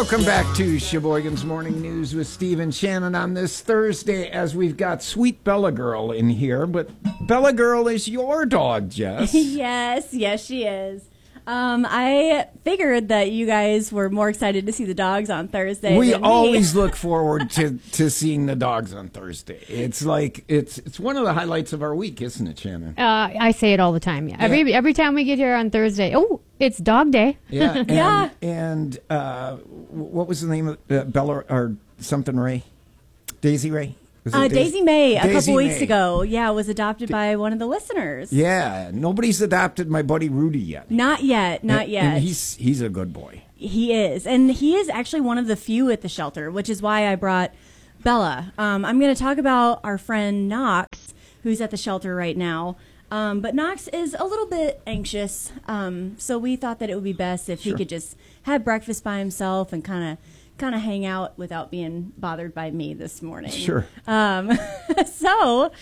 Welcome back to Sheboygan's Morning News with Steve and Shannon on this Thursday, as we've got sweet Bella Girl in here. But Bella Girl is your dog, Jess. Yes, she is. I figured that you guys were more excited to see the dogs on Thursday. We than me. always look forward to seeing the dogs on Thursday. It's like it's one of the highlights of our week, isn't it, Shannon? I say it all the time. Yeah. Every time we get here on Thursday, it's dog day. Yeah. And what was the name of Bella or something Ray? Daisy Ray? Daisy May, a couple weeks May. ago, was adopted by one of the listeners. Yeah, nobody's adopted my buddy Rudy yet. Not yet. And he's a good boy. He is. And he is actually one of the few at the shelter, which is why I brought Bella. I'm going to talk about our friend Knox, who's at the shelter right now. But Knox is a little bit anxious, so we thought that it would be best if he could just have breakfast by himself and kind of hang out without being bothered by me this morning. Sure. So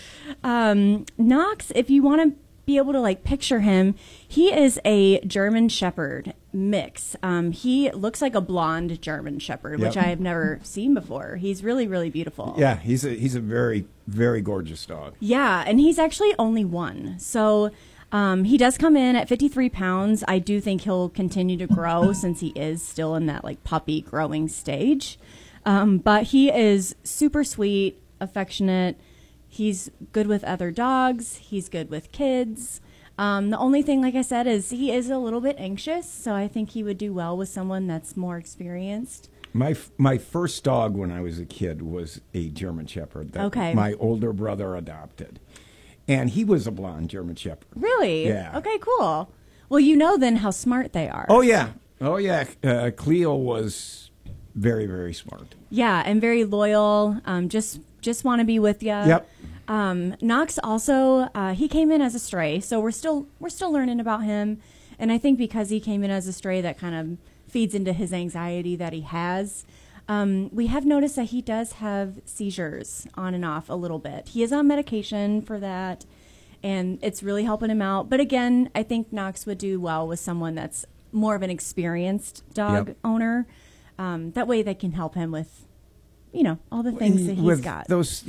Knox, if you want to be able to picture him, he is a German Shepherd mix. He looks like a blonde German Shepherd, which I have never seen before. He's really, really beautiful. Yeah, he's a very, very gorgeous dog. Yeah, and he's actually only one. So he does come in at 53 pounds. I do think he'll continue to grow since he is still in that puppy growing stage. But he is super sweet, affectionate. He's good with other dogs. He's good with kids. The only thing, like I said, is he is a little bit anxious. So I think he would do well with someone that's more experienced. My first dog when I was a kid was a German Shepherd that my older brother adopted. And he was a blonde German Shepherd. Really? Yeah. Okay, cool. Well, you know then how smart they are. Oh, yeah. Cleo was very, very smart. Yeah, and very loyal. Just want to be with you. Yep. Knox also, he came in as a stray, so we're still learning about him. And I think because he came in as a stray, that kind of feeds into his anxiety that he has. We have noticed that he does have seizures on and off a little bit. He is on medication for that, and it's really helping him out. But again, I think Knox would do well with someone that's more of an experienced dog owner. That way they can help him with, all the things that he's got.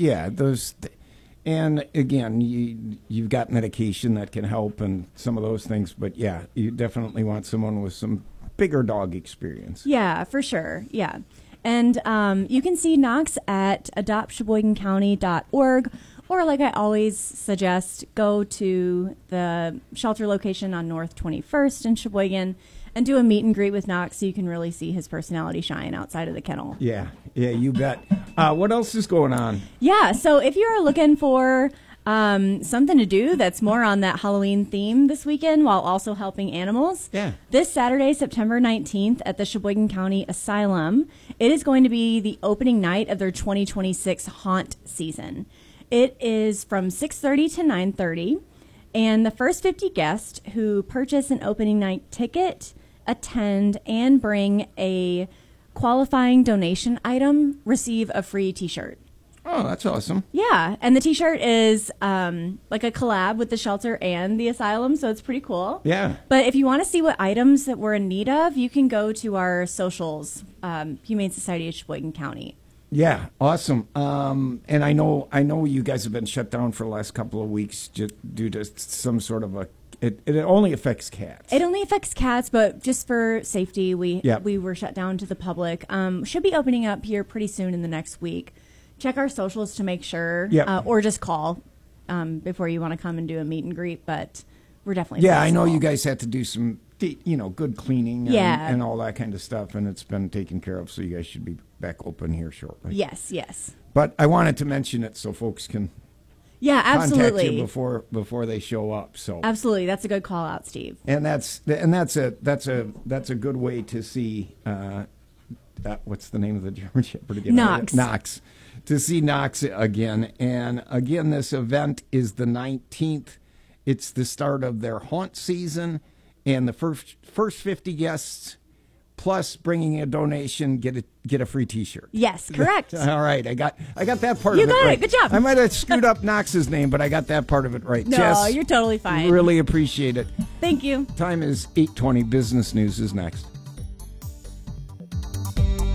And again, you've got medication that can help and some of those things. But yeah, you definitely want someone with some bigger dog experience. Yeah, for sure. Yeah. And you can see Knox at adoptsheboygancounty.org, or like I always suggest, go to the shelter location on North 21st in Sheboygan and do a meet and greet with Knox so you can really see his personality shine outside of the kennel. Yeah, you bet. What else is going on? Yeah, so if you're looking for something to do that's more on that Halloween theme this weekend while also helping animals. Yeah. This Saturday, September 19th at the Sheboygan County Asylum, it is going to be the opening night of their 2026 haunt season. It is from 6:30 to 9:30, and the first 50 guests who purchase an opening night ticket, attend, and bring a qualifying donation item receive a free T-shirt. Oh, that's awesome. Yeah, and the T-shirt is like a collab with the shelter and the asylum, so it's pretty cool. Yeah. But if you want to see what items that we're in need of, you can go to our socials, Humane Society of Sheboygan County. Yeah, awesome. And I know you guys have been shut down for the last couple of weeks due to some sort of it only affects cats. It only affects cats, but just for safety, we were shut down to the public. Should be opening up here pretty soon in the next week. Check our socials to make sure, or just call before you want to come and do a meet and greet. But we're definitely I know you guys had to do some good cleaning and all that kind of stuff, and it's been taken care of. So you guys should be back open here shortly. Yes. But I wanted to mention it so folks can absolutely contact you before they show up. So absolutely, that's a good call out, Steve. And that's a good way to see what's the name of the German Shepherd again? Knox. To see Knox again. And again, this event is the 19th. It's the start of their haunt season. And the first 50 guests, plus bringing a donation, get a free T-shirt. Yes, correct. All right, I got that part of it right. You got it. Good job. I might have screwed up Knox's name, but I got that part of it right. No, Jess, you're totally fine. Really appreciate it. Thank you. Time is 8:20. Business News is next.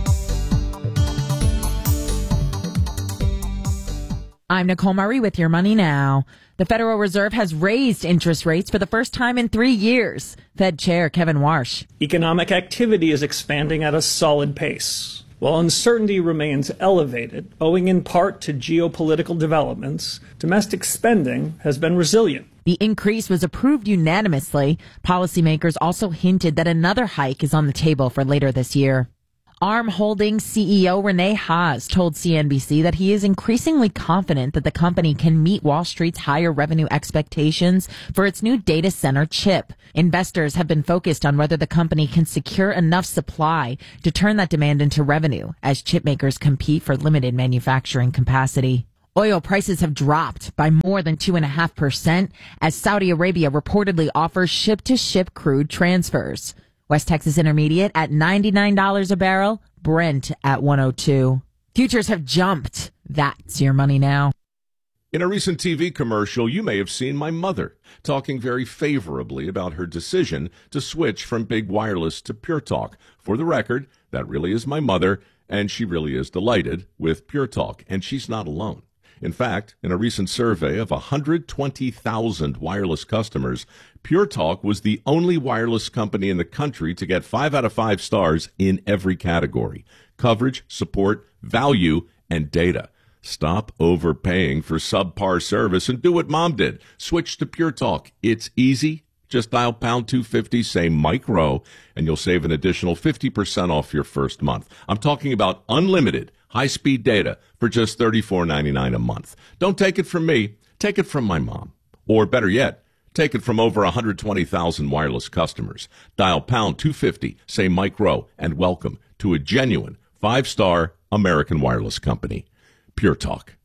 I'm Nicole Murray with Your Money Now. The Federal Reserve has raised interest rates for the first time in 3 years. Fed Chair Kevin Warsh. Economic activity is expanding at a solid pace. While uncertainty remains elevated, owing in part to geopolitical developments, domestic spending has been resilient. The increase was approved unanimously. Policymakers also hinted that another hike is on the table for later this year. ARM Holdings CEO Rene Haas told CNBC that he is increasingly confident that the company can meet Wall Street's higher revenue expectations for its new data center chip. Investors have been focused on whether the company can secure enough supply to turn that demand into revenue as chip makers compete for limited manufacturing capacity. Oil prices have dropped by more than 2.5% as Saudi Arabia reportedly offers ship-to-ship crude transfers. West Texas Intermediate at $99 a barrel, Brent at $102. Futures have jumped. That's Your Money Now. In a recent TV commercial, you may have seen my mother talking very favorably about her decision to switch from Big Wireless to Pure Talk. For the record, that really is my mother, and she really is delighted with Pure Talk, and she's not alone. In fact, in a recent survey of 120,000 wireless customers, Pure Talk was the only wireless company in the country to get 5 out of 5 stars in every category: coverage, support, value, and data. Stop overpaying for subpar service and do what Mom did. Switch to Pure Talk. It's easy. Just dial pound 250, say Mike Rowe, and you'll save an additional 50% off your first month. I'm talking about unlimited high-speed data for just $34.99 a month. Don't take it from me. Take it from my mom. Or better yet, take it from over 120,000 wireless customers. Dial pound 250, say Mike Rowe, and welcome to a genuine 5-star American wireless company. Pure Talk.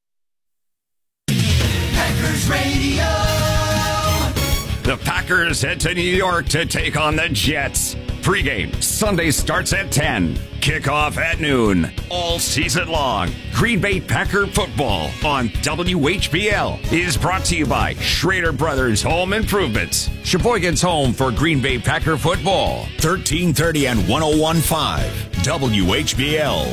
Packers Radio. The Packers head to New York to take on the Jets. Pre-game Sunday starts at 10. Kickoff at noon. All season long. Green Bay Packer football on WHBL is brought to you by Schrader Brothers Home Improvements. Sheboygan's home for Green Bay Packer football. 1330 and 101.5 WHBL.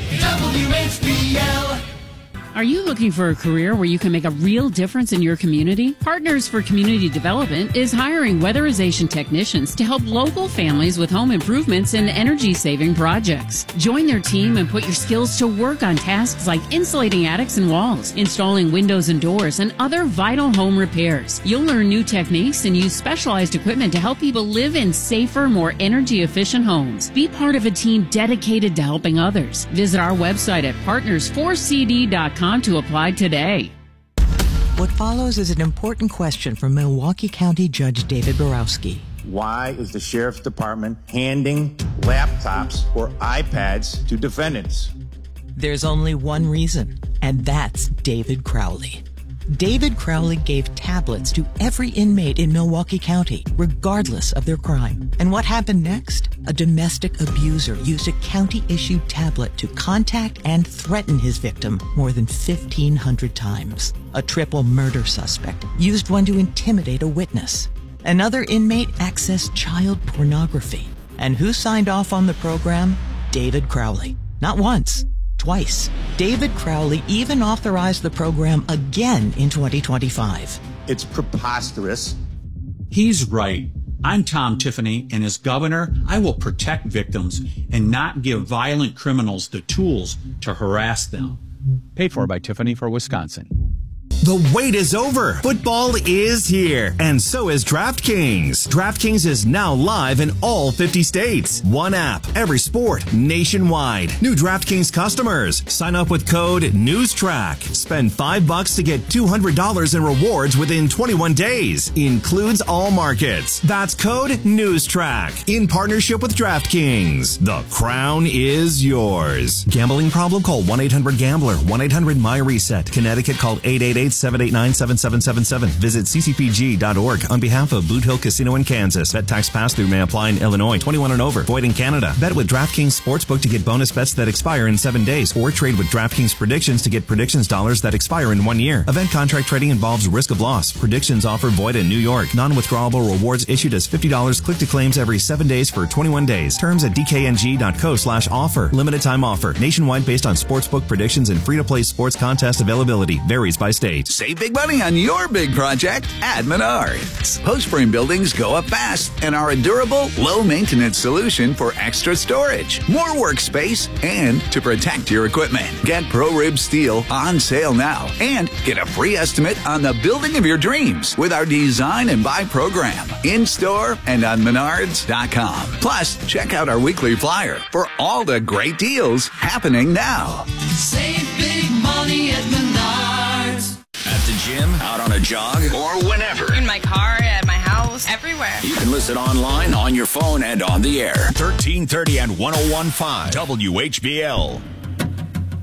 WHBL. Are you looking for a career where you can make a real difference in your community? Partners for Community Development is hiring weatherization technicians to help local families with home improvements and energy-saving projects. Join their team and put your skills to work on tasks like insulating attics and walls, installing windows and doors, and other vital home repairs. You'll learn new techniques and use specialized equipment to help people live in safer, more energy-efficient homes. Be part of a team dedicated to helping others. Visit our website at partners4cd.com to apply today. What follows is an important question from Milwaukee County Judge David Borowski. Why is the Sheriff's Department handing laptops or iPads to defendants? There's only one reason, and that's David Crowley. David Crowley gave tablets to every inmate in Milwaukee County, regardless of their crime. And what happened next? A domestic abuser used a county-issued tablet to contact and threaten his victim more than 1,500 times. A triple murder suspect used one to intimidate a witness. Another inmate accessed child pornography. And who signed off on the program? David Crowley. Not once. Twice. David Crowley even authorized the program again in 2025. It's preposterous. He's right. I'm Tom Tiffany, and as governor, I will protect victims and not give violent criminals the tools to harass them. Paid for by Tiffany for Wisconsin. The wait is over. Football is here, and so is DraftKings. DraftKings is now live in all 50 states. One app, every sport, nationwide. New DraftKings customers. Sign up with code NEWSTRACK. Spend $5 to get $200 in rewards within 21 days. Includes all markets. That's code NEWSTRACK. In partnership with DraftKings. The crown is yours. Gambling problem? Call 1-800-GAMBLER. 1-800-MY-RESET. Connecticut, call 888 888-789-7777. Visit ccpg.org on behalf of Boot Hill Casino in Kansas. Bet tax pass-through may apply in Illinois. 21 and over. Void in Canada. Bet with DraftKings Sportsbook to get bonus bets that expire in 7 days. Or trade with DraftKings Predictions to get predictions dollars that expire in 1 year. Event contract trading involves risk of loss. Predictions offer void in New York. Non-withdrawable rewards issued as $50 click to claims every 7 days for 21 days. Terms at dkng.co/offer. Limited time offer. Nationwide based on sportsbook predictions and free-to-play sports contest availability. Varies by state. Save big money on your big project at Menards. Post-frame buildings go up fast and are a durable, low-maintenance solution for extra storage, more workspace, and to protect your equipment. Get ProRib Steel on sale now and get a free estimate on the building of your dreams with our Design and Buy program in-store and on Menards.com. Plus, check out our weekly flyer for all the great deals happening now. Save big money at Menards. At the gym, out on a jog, or whenever. In my car, at my house, everywhere. You can listen online, on your phone, and on the air. 1330 and 101.5 WHBL.